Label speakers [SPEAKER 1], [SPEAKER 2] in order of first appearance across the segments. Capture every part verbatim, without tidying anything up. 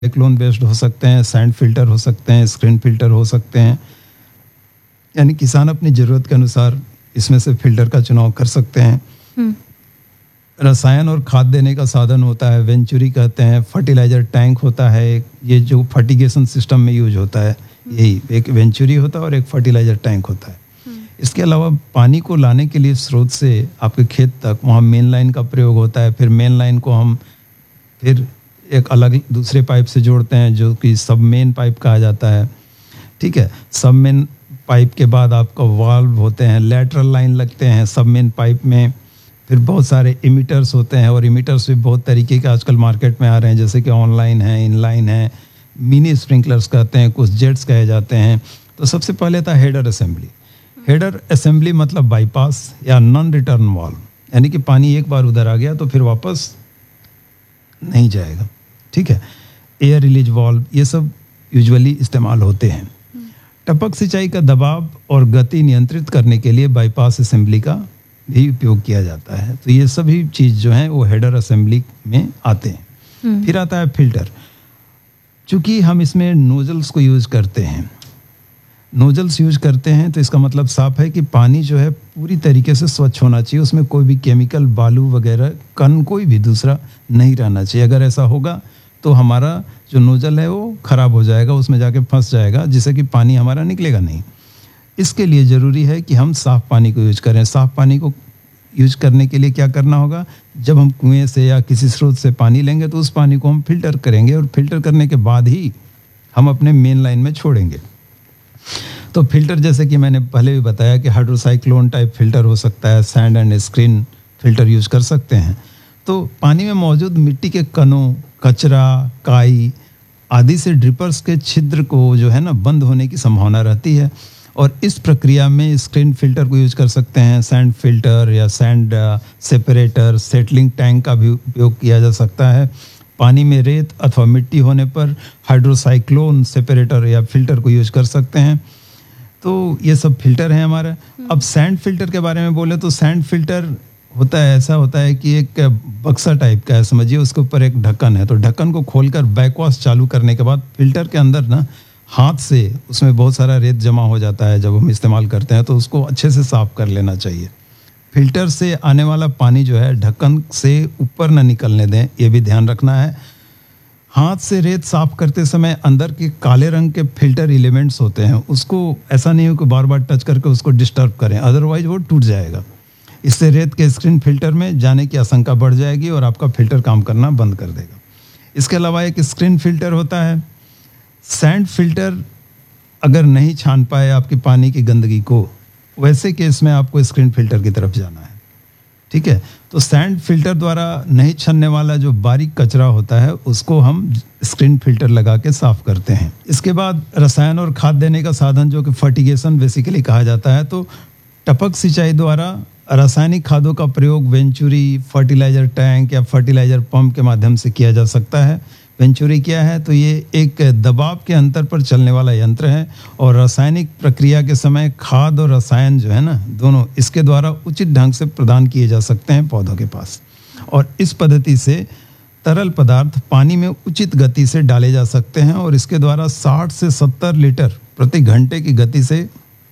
[SPEAKER 1] Cyclone based हो सकते हैं, सैंड फिल्टर हो सकते हैं, स्क्रीन फिल्टर हो सकते हैं। यानी किसान अपनी ज़रूरत के अनुसार इसमें से फिल्टर का चुनाव कर सकते हैं।
[SPEAKER 2] हम्म,
[SPEAKER 1] रसायन और खाद देने का साधन होता है, वेंचुरी कहते हैं, फर्टिलाइजर टैंक होता है, ये जो फर्टिगेशन सिस्टम में यूज होता है, यही एक वेंचुरी होता है और एक फर्टिलाइजर टैंक होता है। इसके अलावा पानी को लाने के लिए स्रोत से आपके खेत तक वहाँ मेन लाइन का प्रयोग होता है। फिर मेन लाइन को हम फिर एक अलग दूसरे पाइप से जोड़ते हैं जो कि सब मेन पाइप कहा जाता है। ठीक है, सब मेन पाइप के बाद आपका वाल्व होते हैं, लेटरल लाइन लगते हैं सब मेन पाइप में। फिर बहुत सारे इमिटर्स होते हैं और इमिटर्स भी बहुत तरीके के आजकल मार्केट में आ रहे हैं, जैसे कि ऑनलाइन है, इनलाइन है, मिनी स्प्रिंकलर्स कहते हैं, कुछ जेट्स कहे जाते हैं। तो सबसे पहले था हेडर असेंबली। हेडर असेंबली मतलब बाईपास या नॉन रिटर्न वाल्व, यानी कि पानी एक बार उधर आ गया तो फिर वापस नहीं जाएगा। ठीक है, एयर रिलीज वाल्व, ये सब यूजुअली इस्तेमाल होते हैं। टपक सिंचाई का दबाव और गति नियंत्रित करने के लिए बाईपास असेंबली का भी उपयोग किया जाता है। तो ये सभी चीज़ जो हैं वो हेडर असेंबली में आते हैं। फिर आता है फिल्टर। चूंकि हम इसमें नोजल्स को यूज करते हैं, नोजल्स यूज करते हैं तो इसका मतलब साफ है कि पानी जो है पूरी तरीके से स्वच्छ होना चाहिए, उसमें कोई भी केमिकल, बालू वगैरह, कण कोई भी दूसरा नहीं रहना चाहिए। अगर ऐसा होगा तो हमारा जो नोजल है वो खराब हो जाएगा, उसमें जाके फंस जाएगा, जिससे कि पानी हमारा निकलेगा नहीं। इसके लिए ज़रूरी है कि हम साफ़ पानी को यूज करें। साफ़ पानी को यूज करने के लिए क्या करना होगा, जब हम कुएं से या किसी स्रोत से पानी लेंगे तो उस पानी को हम फिल्टर करेंगे और फिल्टर करने के बाद ही हम अपने मेन लाइन में छोड़ेंगे। तो फिल्टर जैसे कि मैंने पहले भी बताया कि हाइड्रोसाइक्लोन टाइप फिल्टर हो सकता है, sand and screen filter use कर सकते हैं। तो पानी में मौजूद मिट्टी के कणों, कचरा, काई आदि से ड्रिपर्स के छिद्र को जो है ना बंद होने की संभावना रहती है और इस प्रक्रिया में स्क्रीन फिल्टर को यूज कर सकते हैं। सैंड फिल्टर या सैंड सेपरेटर, सेटलिंग टैंक का भी उपयोग किया जा सकता है। पानी में रेत अथवा मिट्टी होने पर हाइड्रोसाइक्लोन सेपरेटर या फिल्टर को यूज कर सकते हैं। तो ये सब फिल्टर है हमारा। अब सैंड फिल्टर के बारे में बोले तो सैंड फिल्टर होता है, ऐसा होता है कि एक बक्सा टाइप का है, समझिए, उसके ऊपर एक ढक्कन है। तो ढक्कन को खोलकर बैकवॉश चालू करने के बाद फिल्टर के अंदर ना हाथ से उसमें बहुत सारा रेत जमा हो जाता है जब हम इस्तेमाल करते हैं, तो उसको अच्छे से साफ कर लेना चाहिए। फिल्टर से आने वाला पानी जो है ढक्कन से ऊपर ना निकलने दें, ये भी ध्यान रखना है। हाथ से रेत साफ करते समय अंदर के काले रंग के फिल्टर एलिमेंट्स होते हैं, उसको ऐसा नहीं हो कि बार बार टच करके उसको डिस्टर्ब करें, अदरवाइज वो टूट जाएगा। इससे रेत के स्क्रीन फिल्टर में जाने की आशंका बढ़ जाएगी और आपका फिल्टर काम करना बंद कर देगा। इसके अलावा एक स्क्रीन फिल्टर होता है। सैंड फिल्टर अगर नहीं छान पाए आपकी पानी की गंदगी को, वैसे केस में आपको स्क्रीन फिल्टर की तरफ जाना है। ठीक है, तो सैंड फिल्टर द्वारा नहीं छनने वाला जो बारीक कचरा होता है उसको हम स्क्रीन फिल्टर लगा के साफ करते हैं। इसके बाद रसायन और खाद देने का साधन जो कि फर्टिगेशन बेसिकली कहा जाता है। तो टपक सिंचाई द्वारा रासायनिक खादों का प्रयोग वेंचुरी, फर्टिलाइजर टैंक या फर्टिलाइजर पंप के माध्यम से किया जा सकता है। वेंचुरी क्या है, तो ये एक दबाव के अंतर पर चलने वाला यंत्र है और रासायनिक प्रक्रिया के समय खाद और रसायन जो है ना दोनों इसके द्वारा उचित ढंग से प्रदान किए जा सकते हैं पौधों के पास। और इस पद्धति से तरल पदार्थ पानी में उचित गति से डाले जा सकते हैं और इसके द्वारा साठ से सत्तर लीटर प्रति घंटे की गति से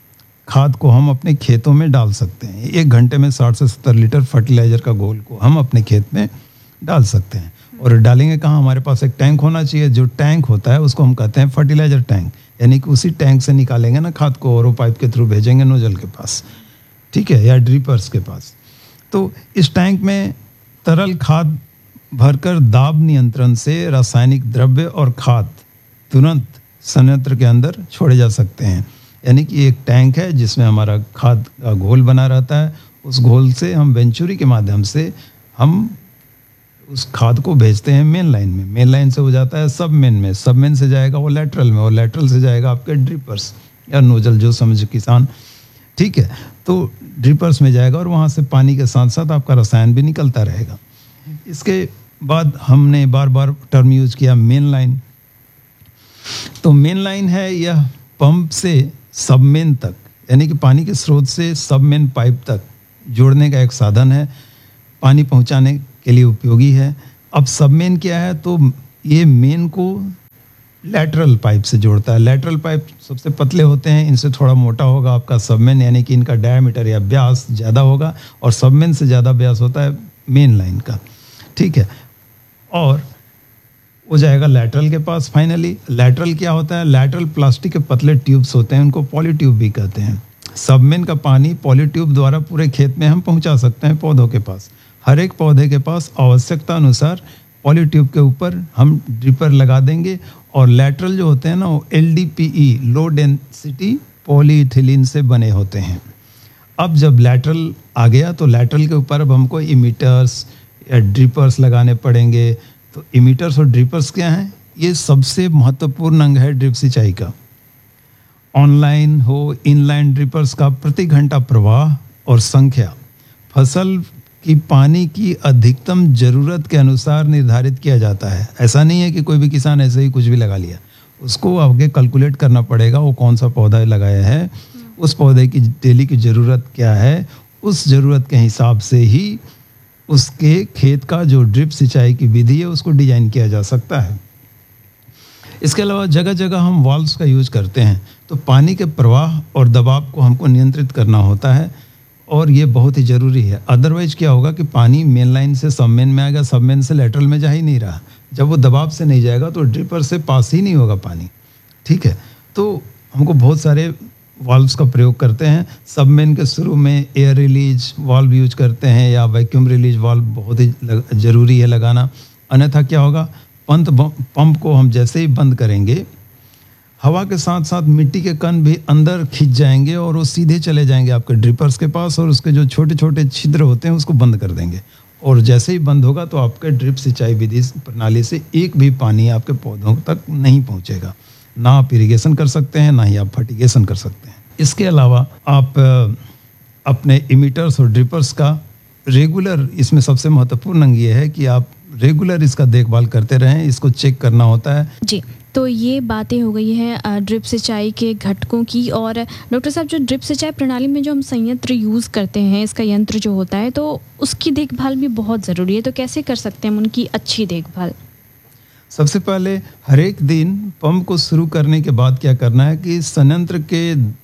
[SPEAKER 1] खाद को हम अपने खेतों में डाल सकते हैं। एक घंटे में साठ से सत्तर लीटर फर्टिलाइजर का घोल को हम अपने खेत में डाल सकते हैं। और डालेंगे कहाँ, हमारे पास एक टैंक होना चाहिए। जो टैंक होता है उसको हम कहते हैं फर्टिलाइजर टैंक, यानी कि उसी टैंक से निकालेंगे ना खाद को और वो पाइप के थ्रू भेजेंगे नोजल के पास, ठीक है, या ड्रिपर्स के पास। तो इस टैंक में तरल खाद भरकर दाब नियंत्रण से रासायनिक द्रव्य और खाद तुरंत संयंत्र के अंदर छोड़े जा सकते हैं। यानी कि एक टैंक है जिसमें हमारा खाद का घोल बना रहता है, उस घोल से हम वेंचुरी के माध्यम से हम उस खाद को भेजते हैं मेन लाइन में। मेन लाइन से हो जाता है सब मेन में, सब मेन से जाएगा वो लेटरल में और लेटरल से जाएगा आपके ड्रिपर्स या नोजल, जो समझ किसान। ठीक है, तो ड्रिपर्स में जाएगा और वहाँ से पानी के साथ साथ आपका रसायन भी निकलता रहेगा। इसके बाद हमने बार बार टर्म यूज किया मेन लाइन। तो मेन लाइन है यह पंप से सब मेन तक, यानी कि पानी के स्रोत से सब मेन पाइप तक जोड़ने का एक साधन है, पानी पहुंचाने के लिए उपयोगी है। अब सब मेन क्या है, तो ये मेन को लैटरल पाइप से जोड़ता है। लैटरल पाइप सबसे पतले होते हैं, इनसे थोड़ा मोटा होगा आपका सबमेन, यानी कि इनका डायमीटर या व्यास ज़्यादा होगा, और सबमेन से ज़्यादा व्यास होता है मेन लाइन का, ठीक है। और वो जाएगा लैटरल के पास। फाइनली लैटरल क्या होता है? लैटरल प्लास्टिक के पतले ट्यूब्स होते हैं, उनको पॉलीट्यूब भी कहते हैं। सबमेन का पानी पॉलीट्यूब द्वारा पूरे खेत में हम पहुंचा सकते हैं पौधों के पास। हर एक पौधे के पास आवश्यकता अनुसार पॉलीट्यूब के ऊपर हम ड्रिपर लगा देंगे। और लैटरल जो होते हैं ना, वो L D P E, low density polyethylene से बने होते हैं। अब जब लैटरल आ गया तो लैटरल के ऊपर अब हमको इमीटर्स या ड्रिपर्स लगाने पड़ेंगे। तो इमीटर्स और ड्रिपर्स क्या हैं? ये सबसे महत्वपूर्ण अंग है ड्रिप सिंचाई का। ऑनलाइन हो इनलाइन ड्रिपर्स का प्रति घंटा प्रवाह और संख्या फसल की पानी की अधिकतम जरूरत के अनुसार निर्धारित किया जाता है। ऐसा नहीं है कि कोई भी किसान ऐसे ही कुछ भी लगा लिया, उसको आगे कैलकुलेट करना पड़ेगा वो कौन सा पौधा लगाया है, उस पौधे की डेली की ज़रूरत क्या है, उस ज़रूरत के हिसाब से ही उसके खेत का जो ड्रिप सिंचाई की विधि है उसको डिजाइन किया जा सकता है। इसके अलावा जगह जगह हम वाल्व्स का यूज करते हैं, तो पानी के प्रवाह और दबाव को हमको नियंत्रित करना होता है, और ये बहुत ही ज़रूरी है। अदरवाइज क्या होगा कि पानी मेन लाइन से सबमेन में आएगा, सबमेन से लैटरल में जा ही नहीं रहा। जब वो दबाव से नहीं जाएगा तो ड्रिपर से पास ही नहीं होगा पानी, ठीक है। तो हमको बहुत सारे वाल्व्स का प्रयोग करते हैं। सबमेन के शुरू में एयर रिलीज वाल्व यूज करते हैं, या वैक्यूम रिलीज वाल्व बहुत ही ज़रूरी है लगाना। अन्यथा क्या होगा, पंप पंप को हम जैसे ही बंद करेंगे, हवा के साथ साथ मिट्टी के कण भी अंदर खिंच जाएंगे और वो सीधे चले जाएंगे आपके ड्रिपर्स के पास, और उसके जो छोटे छोटे छिद्र होते हैं उसको बंद कर देंगे। और जैसे ही बंद होगा तो आपके ड्रिप सिंचाई विधि प्रणाली से एक भी पानी आपके पौधों तक नहीं पहुंचेगा। ना आप इरिगेशन कर सकते हैं, ना ही आप फर्टिगेशन कर सकते हैं। इसके अलावा आप अपने इमीटर्स और ड्रिपर्स का रेगुलर, इसमें सबसे महत्वपूर्ण अंग ये है कि आप रेगुलर इसका देखभाल करते रहें, इसको चेक करना होता है
[SPEAKER 2] जी। तो ये बातें हो गई हैं ड्रिप सिंचाई के घटकों की। और डॉक्टर साहब, जो ड्रिप सिंचाई प्रणाली में जो हम संयंत्र यूज़ करते हैं, इसका यंत्र जो होता है, तो उसकी देखभाल भी बहुत ज़रूरी है। तो कैसे कर सकते हैं हम उनकी अच्छी देखभाल?
[SPEAKER 1] सबसे पहले हर एक दिन पंप को शुरू करने के बाद क्या करना है कि संयंत्र के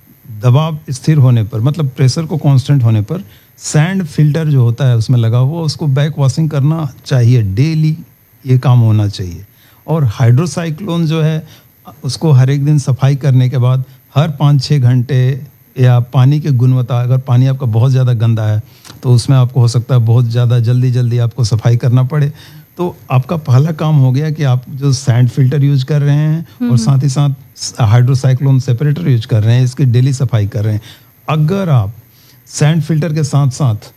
[SPEAKER 1] दबाव स्थिर होने पर, मतलब प्रेशर को कांस्टेंट होने पर, सैंड फिल्टर जो होता है उसमें लगा हुआ, उसको बैक वॉशिंग करना चाहिए। डेली ये काम होना चाहिए। और हाइड्रोसाइक्लोन जो है उसको हर एक दिन सफाई करने के बाद हर पाँच छः घंटे, या पानी की गुणवत्ता, अगर पानी आपका बहुत ज़्यादा गंदा है तो उसमें आपको हो सकता है बहुत ज़्यादा जल्दी जल्दी आपको सफाई करना पड़े। तो आपका पहला काम हो गया कि आप जो सैंड फिल्टर यूज कर रहे हैं और साथ ही साथ हाइड्रोसाइक्लोन सेपरेटर यूज कर रहे हैं, इसकी डेली सफाई कर रहे हैं। अगर आप सैंड फिल्टर के साथ साथ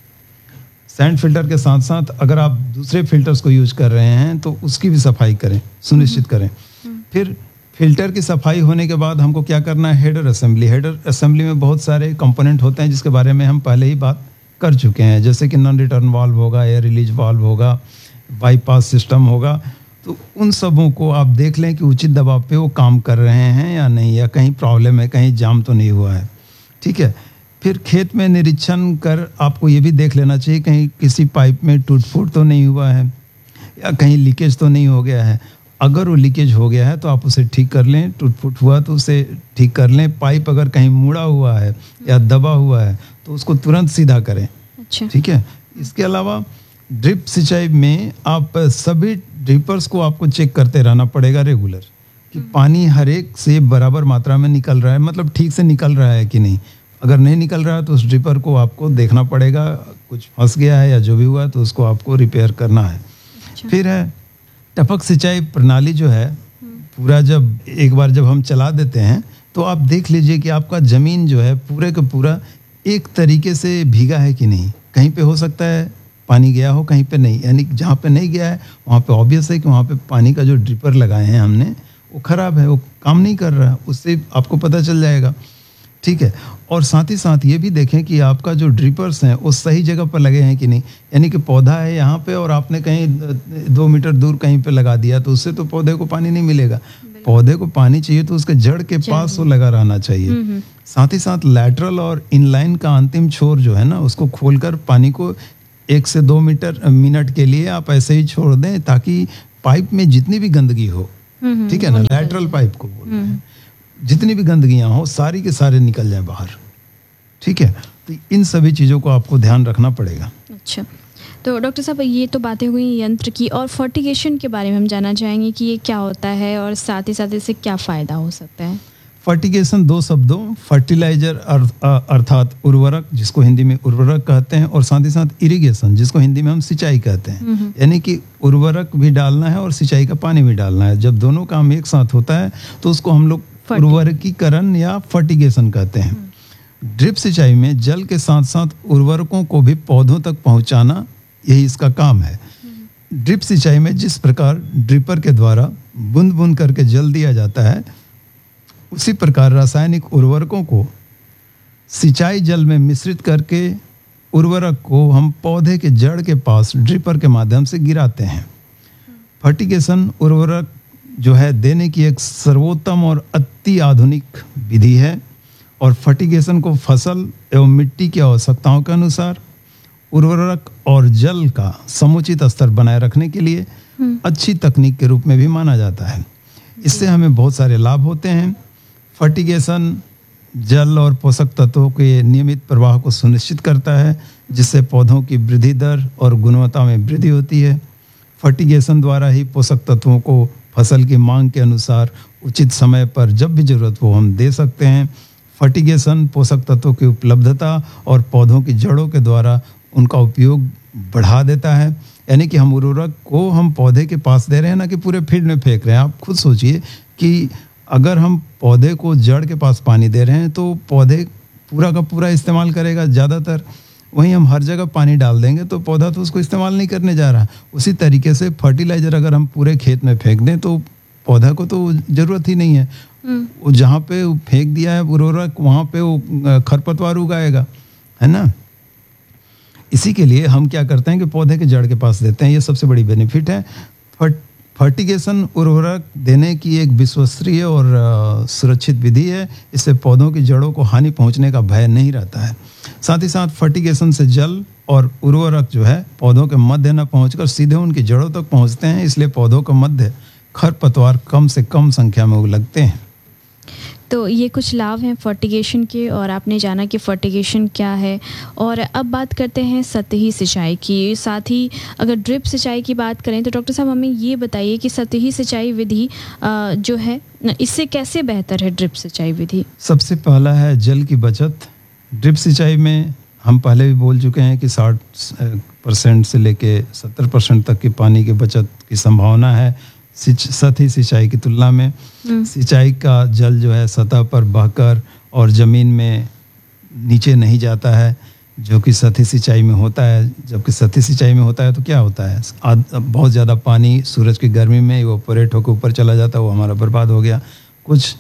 [SPEAKER 1] सैंड फिल्टर के साथ साथ अगर आप दूसरे फिल्टर्स को यूज कर रहे हैं तो उसकी भी सफाई करें, सुनिश्चित करें। फिर फिल्टर की सफाई होने के बाद हमको क्या करना है, हेडर असेंबली। हेडर असेंबली में बहुत सारे कंपोनेंट होते हैं जिसके बारे में हम पहले ही बात कर चुके हैं, जैसे कि नॉन रिटर्न वाल्व होगा, एयर रिलीज वाल्व होगा, बाईपास सिस्टम होगा। तो उन सबों को आप देख लें कि उचित दबाव पे वो काम कर रहे हैं या नहीं, या कहीं प्रॉब्लम है, कहीं जाम तो नहीं हुआ है, ठीक है। फिर खेत में निरीक्षण कर आपको ये भी देख लेना चाहिए कहीं किसी पाइप में टूट फूट तो नहीं हुआ है, या कहीं लीकेज तो नहीं हो गया है। अगर वो लीकेज हो गया है तो आप उसे ठीक कर लें, टूट फूट हुआ तो उसे ठीक कर लें। पाइप अगर कहीं मुड़ा हुआ है या दबा हुआ है तो उसको तुरंत सीधा करें,
[SPEAKER 2] अच्छा,
[SPEAKER 1] ठीक है। इसके अलावा ड्रिप सिंचाई में आप सभी ड्रिपर्स को आपको चेक करते रहना पड़ेगा रेगुलर, कि पानी हर एक से बराबर मात्रा में निकल रहा है, मतलब ठीक से निकल रहा है कि नहीं। अगर नहीं निकल रहा है तो उस ड्रिपर को आपको देखना पड़ेगा, कुछ फंस गया है या जो भी हुआ है तो उसको आपको रिपेयर करना है।
[SPEAKER 2] अच्छा।
[SPEAKER 1] फिर है टपक सिंचाई प्रणाली जो है, पूरा जब एक बार जब हम चला देते हैं तो आप देख लीजिए कि आपका ज़मीन जो है पूरे का पूरा एक तरीके से भीगा है कि नहीं। कहीं पे हो सकता है पानी गया हो, कहीं पे नहीं, यानी जहाँ पे नहीं गया है वहाँ पे ऑब्वियस है कि वहाँ पे पानी का जो ड्रिपर लगाए हैं हमने वो ख़राब है, वो काम नहीं कर रहा, उससे आपको पता चल जाएगा, ठीक है। और साथ ही साथ ये भी देखें कि आपका जो ड्रिपर्स हैं वो सही जगह पर लगे हैं कि नहीं, यानी कि पौधा है यहाँ पे और आपने कहीं दो मीटर दूर कहीं पे लगा दिया तो उससे तो पौधे को पानी नहीं मिलेगा। पौधे को पानी चाहिए तो उसके जड़ के पास वो लगा रहना चाहिए। साथ ही साथ लैटरल और इनलाइन का अंतिम छोर जो है ना, उसको खोलकर पानी को एक से दो मीटर मिनट के लिए आप ऐसे ही छोड़ दें, ताकि पाइप में जितनी भी गंदगी हो
[SPEAKER 2] हम्म,
[SPEAKER 1] ठीक है
[SPEAKER 2] वो
[SPEAKER 1] ना,
[SPEAKER 2] निकल
[SPEAKER 1] लैटरल
[SPEAKER 2] जाए।
[SPEAKER 1] पाइप को बोल रहे
[SPEAKER 2] हम्म,
[SPEAKER 1] हैं। जितनी भी गंदगियां हो सारी के सारे निकल जाए बाहर। ठीक है, तो इन सभी चीज़ों को आपको ध्यान रखना पड़ेगा।
[SPEAKER 2] अच्छा, तो डॉक्टर साहब ये तो बातें हुई यंत्र की, और फर्टिगेशन के बारे में हम जानना चाहेंगे कि ये क्या होता है और साथ ही साथ इससे क्या फ़ायदा हो सकता है।
[SPEAKER 1] फर्टिगेशन दो शब्दों, फर्टिलाइजर अर्थ- अ- अर्थात उर्वरक, जिसको हिंदी में उर्वरक कहते हैं, और साथ ही साथ इरिगेशन, जिसको हिंदी में हम सिंचाई कहते हैं।
[SPEAKER 2] हम्म,
[SPEAKER 1] यानी कि उर्वरक भी डालना है और सिंचाई का पानी भी डालना है। जब दोनों काम एक साथ होता है तो उसको हम लोग
[SPEAKER 2] फर्टि-
[SPEAKER 1] उर्वरकीकरण या फर्टिगेशन कहते हैं। ड्रिप सिंचाई में जल के साथ साथ उर्वरकों को भी पौधों तक पहुंचाना, यही इसका काम है। ड्रिप सिंचाई में जिस प्रकार ड्रिपर के द्वारा बूंद बूंद करके जल दिया जाता है, उसी प्रकार रासायनिक उर्वरकों को सिंचाई जल में मिश्रित करके उर्वरक को हम पौधे के जड़ के पास ड्रिपर के माध्यम से गिराते हैं। फर्टिगेशन उर्वरक जो है देने की एक सर्वोत्तम और अति आधुनिक विधि है, और फर्टिगेशन को फसल एवं मिट्टी की आवश्यकताओं के अनुसार उर्वरक और जल का समुचित स्तर बनाए रखने के लिए अच्छी तकनीक के रूप में भी माना जाता है। इससे हमें बहुत सारे लाभ होते हैं। फर्टिगेशन जल और पोषक तत्वों के नियमित प्रवाह को सुनिश्चित करता है, जिससे पौधों की वृद्धि दर और गुणवत्ता में वृद्धि होती है। फर्टिगेशन द्वारा ही पोषक तत्वों को फसल की मांग के अनुसार उचित समय पर जब भी जरूरत हो हम दे सकते हैं। फर्टिगेशन पोषक तत्वों की उपलब्धता और पौधों की जड़ों के द्वारा उनका उपयोग बढ़ा देता है। यानी कि हम उर्वरक को हम पौधे के पास दे रहे हैं, ना कि पूरे फील्ड में फेंक रहे हैं। आप खुद सोचिए कि अगर हम पौधे को जड़ के पास पानी दे रहे हैं तो पौधे पूरा का पूरा इस्तेमाल करेगा ज़्यादातर। वहीं हम हर जगह पानी डाल देंगे तो पौधा तो उसको इस्तेमाल नहीं करने जा रहा। उसी तरीके से फर्टिलाइज़र अगर हम पूरे खेत में फेंक दें तो पौधा को तो ज़रूरत ही नहीं है। वो जहाँ पे फेंक दिया है उर्वरक, वहाँ पे वो खरपतवार उगाएगा, है ना। इसी के लिए हम क्या करते हैं कि पौधे के जड़ के पास देते हैं। ये सबसे बड़ी बेनिफिट है। फर्ट फर्टिगेशन उर्वरक देने की एक विश्वसनीय और सुरक्षित विधि है। इससे पौधों की जड़ों को हानि पहुंचने का भय नहीं रहता है। साथ ही साथ फर्टिगेशन से जल और उर्वरक जो है पौधों के मध्य न पहुंचकर सीधे उनकी जड़ों तक पहुंचते हैं। इसलिए पौधों के मध्य खरपतवार कम से कम संख्या में लगते हैं।
[SPEAKER 2] तो ये कुछ लाभ हैं फर्टिगेशन के, और आपने जाना कि फर्टिगेशन क्या है। और अब बात करते हैं सतही सिंचाई की। साथ ही अगर ड्रिप सिंचाई की बात करें तो डॉक्टर साहब हमें ये बताइए कि सतही सिंचाई विधि जो है इससे कैसे बेहतर है ड्रिप सिंचाई विधि।
[SPEAKER 1] सबसे पहला है जल की बचत। ड्रिप सिंचाई में हम पहले भी बोल चुके हैं कि साठ परसेंट से लेके सत्तर परसेंट तक की पानी की बचत की संभावना है सतही सिंचाई की तुलना में। सिंचाई का जल जो है सतह पर बहकर और ज़मीन में नीचे नहीं जाता है, जो कि सतही सिंचाई में होता है। जबकि सतही सिंचाई में होता है तो क्या होता है, बहुत ज़्यादा पानी सूरज की गर्मी में इवोपोरेट होकर ऊपर चला जाता है, वो हमारा बर्बाद हो गया। कुछ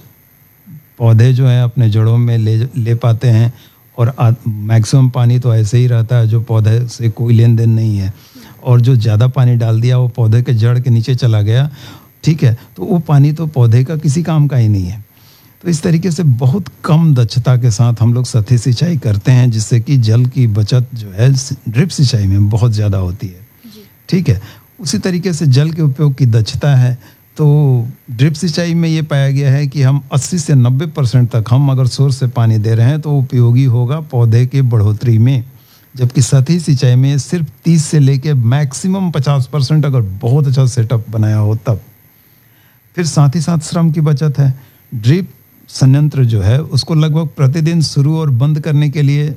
[SPEAKER 1] पौधे जो हैं अपने जड़ों में ले ले पाते हैं, और मैक्सिमम पानी तो ऐसे ही रहता है जो पौधे से कोई लेन देन नहीं है। और जो ज़्यादा पानी डाल दिया वो पौधे के जड़ के नीचे चला गया, ठीक है, तो वो पानी तो पौधे का किसी काम का ही नहीं है। तो इस तरीके से बहुत कम दक्षता के साथ हम लोग सतही सिंचाई करते हैं, जिससे कि जल की बचत जो है ड्रिप सिंचाई में बहुत ज़्यादा होती है। ठीक है, उसी तरीके से जल के उपयोग की दक्षता है। तो ड्रिप सिंचाई में ये पाया गया है कि हम अस्सी से नब्बे परसेंट तक हम अगर सोर्स से पानी दे रहे हैं तो उपयोगी होगा पौधे के बढ़ोतरी में। जबकि सतही सिंचाई में सिर्फ तीस से लेके मैक्सिमम पचास परसेंट अगर बहुत अच्छा सेटअप बनाया हो तब। फिर साथ ही साथ श्रम की बचत है। ड्रिप संयंत्र जो है उसको लगभग प्रतिदिन शुरू और बंद करने के लिए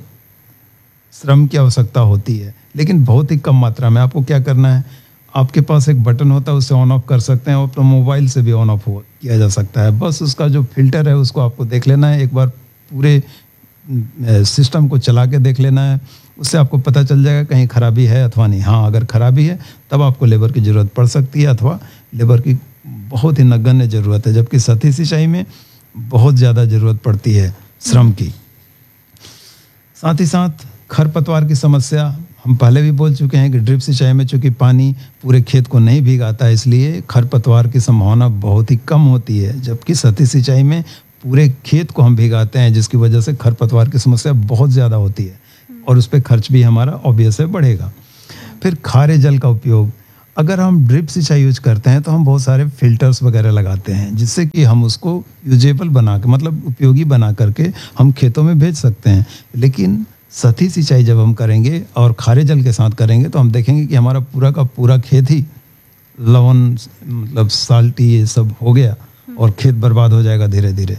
[SPEAKER 1] श्रम की आवश्यकता होती है, लेकिन बहुत ही कम मात्रा में। आपको क्या करना है, आपके पास एक बटन होता है, उससे ऑन ऑफ कर सकते हैं, और तो मोबाइल से भी ऑन ऑफ किया जा सकता है। बस उसका जो फिल्टर है उसको आपको देख लेना है, एक बार पूरे सिस्टम को चला के देख लेना है। उससे आपको पता चल जाएगा कहीं खराबी है अथवा नहीं। हाँ, अगर खराबी है तब आपको लेबर की ज़रूरत पड़ सकती है, अथवा लेबर की बहुत ही नगण्य ज़रूरत है। जबकि सतही सिंचाई में बहुत ज़्यादा ज़रूरत पड़ती है श्रम की। साथ ही साथ खरपतवार की समस्या हम पहले भी बोल चुके हैं कि ड्रिप सिंचाई में चूँकि पानी पूरे खेत को नहीं भीगाता है, इसलिए खरपतवार की संभावना बहुत ही कम होती है। जबकि सतही सिंचाई में पूरे खेत को हम भीगाते हैं, जिसकी वजह से खरपतवार की समस्या बहुत ज़्यादा होती है, और उस पर खर्च भी हमारा ऑब्वियस है बढ़ेगा। फिर खारे जल का उपयोग। अगर हम ड्रिप सिंचाई यूज करते हैं तो हम बहुत सारे फिल्टर्स वगैरह लगाते हैं जिससे कि हम उसको यूजेबल बना के मतलब उपयोगी बना करके हम खेतों में भेज सकते हैं। लेकिन सतही सिंचाई जब हम करेंगे और खारे जल के साथ करेंगे तो हम देखेंगे कि हमारा पूरा का पूरा खेत ही लवण मतलब साल्टी ये सब हो गया और खेत बर्बाद हो जाएगा धीरे धीरे।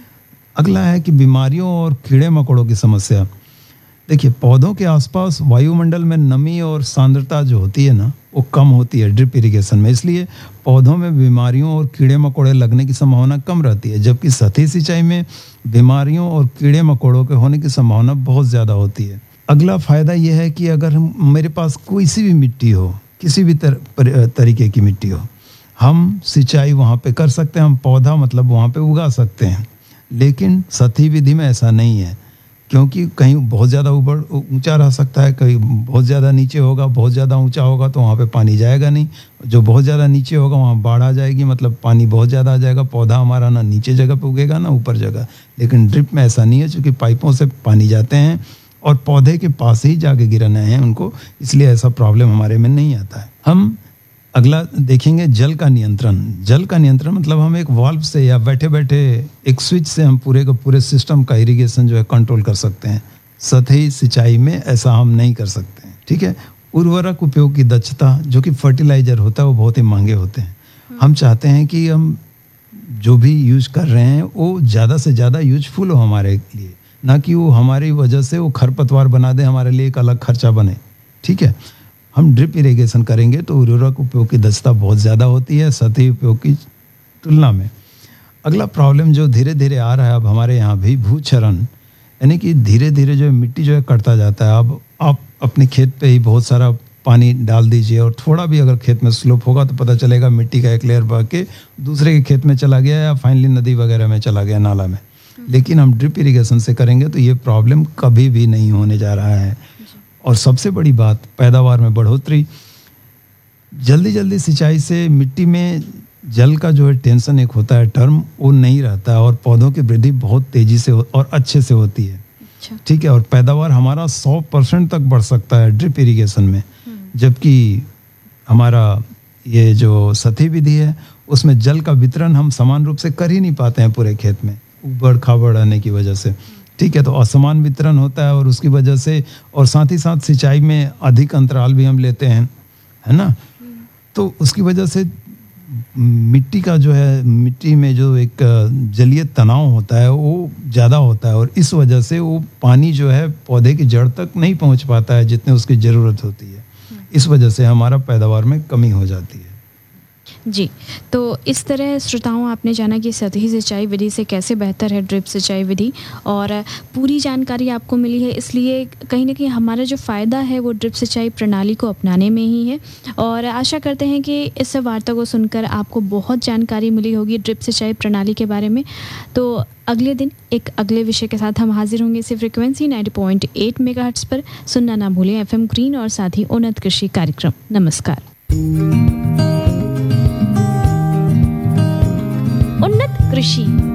[SPEAKER 1] अगला है कि बीमारियों और कीड़े मकोड़ों की समस्या। देखिए, पौधों के आसपास वायुमंडल में नमी और सांद्रता जो होती है ना वो कम होती है ड्रिप इरिगेशन में, इसलिए पौधों में बीमारियों और कीड़े मकोड़े लगने की संभावना कम रहती है। जबकि सतही सिंचाई में बीमारियों और कीड़े मकोड़ों के होने की संभावना बहुत ज़्यादा होती है। अगला फ़ायदा यह है कि अगर हम मेरे पास कोई सी भी मिट्टी हो, किसी भी तर, पर, तरीके की मिट्टी हो, हम सिंचाई वहाँ पे कर सकते हैं, हम पौधा मतलब वहाँ पे उगा सकते हैं। लेकिन सतही विधि में ऐसा नहीं है, क्योंकि कहीं बहुत ज़्यादा ऊपर ऊंचा रह सकता है, कहीं बहुत ज़्यादा नीचे होगा, बहुत ज़्यादा ऊंचा होगा तो वहाँ पे पानी जाएगा नहीं, जो बहुत ज़्यादा नीचे होगा वहाँ बाढ़ आ जाएगी, मतलब पानी बहुत ज़्यादा आ जाएगा, पौधा हमारा ना नीचे जगह पे उगेगा ना ऊपर जगह। लेकिन ड्रिप में ऐसा नहीं है, क्योंकि पाइपों से पानी जाते हैं और पौधे के पास ही जाके गिराना है उनको, इसलिए ऐसा प्रॉब्लम हमारे में नहीं आता है। हम अगला देखेंगे जल का नियंत्रण। जल का नियंत्रण मतलब हम एक वाल्व से या बैठे बैठे एक स्विच से हम पूरे का पूरे सिस्टम का इरिगेशन जो है कंट्रोल कर सकते हैं। सतही सिंचाई में ऐसा हम नहीं कर सकते हैं। ठीक है। उर्वरक उपयोग की दक्षता, जो कि फर्टिलाइजर होता है, वो बहुत ही महंगे होते हैं। हम चाहते हैं कि हम जो भी यूज कर रहे हैं वो ज़्यादा से ज़्यादा यूजफुल हो हमारे लिए, ना कि वो हमारी वजह से वो खरपतवार बना दे, हमारे लिए एक अलग खर्चा बने। ठीक है। हम ड्रिप इरिगेशन करेंगे तो उर्वरक उपयोग की दक्षता बहुत ज़्यादा होती है सतही उपयोग की तुलना में। अगला प्रॉब्लम जो धीरे धीरे आ रहा है अब हमारे यहाँ भी, भूक्षरण, यानी कि धीरे धीरे जो मिट्टी जो है कटता जाता है। अब आप अपने खेत पे ही बहुत सारा पानी डाल दीजिए और थोड़ा भी अगर खेत में स्लोप होगा तो पता चलेगा मिट्टी का एक लेयर बह के दूसरे के खेत में चला गया या फाइनली नदी वगैरह में चला गया, नाला में। लेकिन हम ड्रिप इरिगेशन से करेंगे तो ये प्रॉब्लम कभी भी नहीं होने जा रहा है। और सबसे बड़ी बात, पैदावार में बढ़ोतरी। जल्दी जल्दी सिंचाई से मिट्टी में जल का जो है टेंशन एक होता है टर्म, वो नहीं रहता है और पौधों की वृद्धि बहुत तेजी से और अच्छे से होती है। अच्छा। ठीक है। और पैदावार हमारा सौ परसेंट तक बढ़ सकता है ड्रिप इरिगेशन में। जबकि हमारा ये जो सतही विधि है उसमें जल का वितरण हम समान रूप से कर ही नहीं पाते हैं पूरे खेत में, उबड़ खाबड़ रहने की वजह से। ठीक है। तो असमान वितरण होता है और उसकी वजह से, और साथ ही साथ सिंचाई में अधिक अंतराल भी हम लेते हैं, है ना। तो उसकी वजह से मिट्टी का जो है, मिट्टी में जो एक जलीय तनाव होता है वो ज़्यादा होता है और इस वजह से वो पानी जो है पौधे की जड़ तक नहीं पहुंच पाता है जितने उसकी ज़रूरत होती है। इस वजह से हमारा पैदावार में कमी हो जाती है।
[SPEAKER 2] जी, तो इस तरह श्रोताओं आपने जाना कि सतही सिंचाई विधि से कैसे बेहतर है ड्रिप सिंचाई विधि, और पूरी जानकारी आपको मिली है। इसलिए कहीं ना कहीं हमारा जो फ़ायदा है वो ड्रिप सिंचाई प्रणाली को अपनाने में ही है। और आशा करते हैं कि इस वार्ता को सुनकर आपको बहुत जानकारी मिली होगी ड्रिप सिंचाई प्रणाली के बारे में। तो अगले दिन एक अगले विषय के साथ हम हाजिर होंगे इसी frequency ninety point eight megahertz पर। सुनना ना भूलें एफएम ग्रीन और साथ ही उन्नत कृषि कार्यक्रम। नमस्कार। उन्नत कृषि।